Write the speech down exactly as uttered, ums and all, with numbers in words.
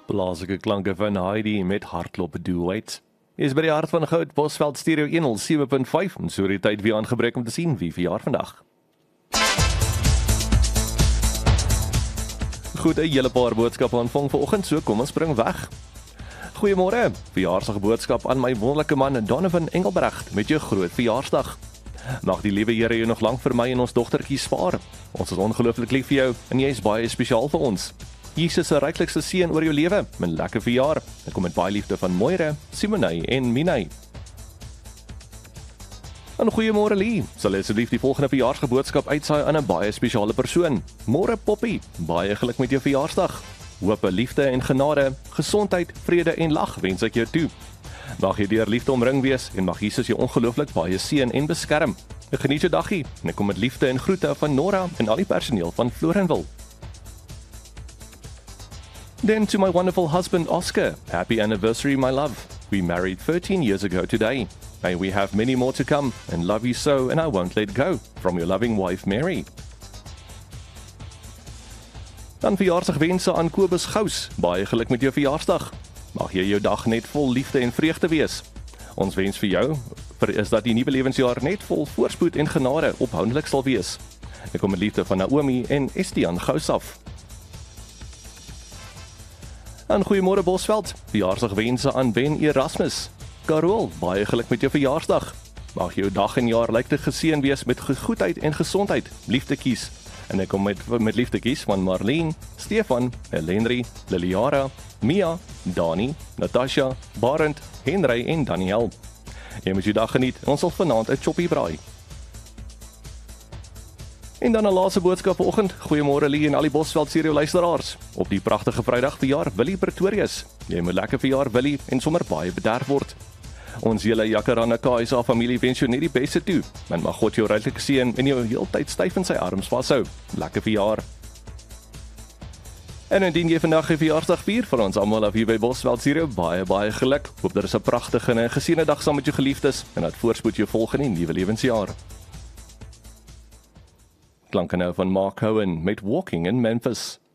Plaaslike klanke van Heidi met hardloop duet. Is by die hart van goud, Bosveld Stereo honderd sewe punt vyf, en so die tyd weer aangebreek om te sien wie verjaar vandag. Goed, 'n hele paar boodskappe ontvang vanoggend, so kom ons spring weg. Goeiemôre, verjaarsdag boodskap aan my wonderlike man Donovan Engelbrecht met jou groot verjaarsdag. Mag die liewe Here jou nog lank vir my en ons dogtertjie spaar. Ons is ongelooflik lief vir jou en jy is baie spesiaal vir ons. Jesus se ryklikste seën oor jou lewe. 'n Lekker verjaar. Ek kom met baie liefde van Moira, Simonay en Minay. En goeiemôre Lee. Sal asseblief die volgende verjaarsgeboodskap uitsaai aan 'n baie spesiale persoon. Môre Poppy, baie geluk met jou verjaarsdag. Hoop, liefde en genade, gesondheid, vrede en lag wens ek jou toe. Mag jy deur liefde omring wees en mag Jesus jou ongelooflik baie seën en beskerm. Ek geniet jou daggie en ek kom met liefde en groete van Nora en al die personeel van Florenville. Then to my wonderful husband Oscar, happy anniversary my love. We married thirteen years ago today. May we have many more to come and love you so and I won't let go. From your loving wife Mary. Dan verjaarsdagwense aan Kobus Gous. Baie geluk met jou verjaarsdag. Mag jy jou dag net vol liefde en vreugde wees. Ons wens vir jou vir is dat die nuwe lewensjaar net vol voorspoed en genade ophoudelik sal wees. Ek kom met liefde van Naomi en Estian Gous af. En goeiemôre Bosveld, verjaarsdagwense aan Ben Erasmus. Karel, baie geluk met jou verjaarsdag. Mag jou dag en jaar lyktig geseën wees met goedheid en gesondheid, liefdekies. En ek kom met met liefdekies van Marlene, Stefan, Henry, Liliara, Mia, Dani, Natasha, Barend, Henry en Daniel. Jy moet jou dag geniet. Ons sal vanaand 'n choppie braai. En dan 'n laaste boodskap vanoggend. Goeiemôre Lee en al die Bosveld Stereo luisteraars. Op die pragtige Vrydag verjaar Willie Pretorius. Jy moet lekker verjaar Willie en sommer baie bederf word. Ons hele Jacaranda K S A familie wens jou net die beste toe. En mag God jou ryklik seën en jou heeltyd styf in sy arms vashou. Lekker verjaar. En indien jy vandag 'n verjaarsdag vier vir ons almal af hier by Bosveld Stereo, baie baie geluk. Hoop daar is 'n pragtige en 'n geseënde dag saam met jou geliefdes en dat voorspoed jou volg in die nuwe lewensjaar. Klanke nou van Mark Cohen met Walking in Memphis.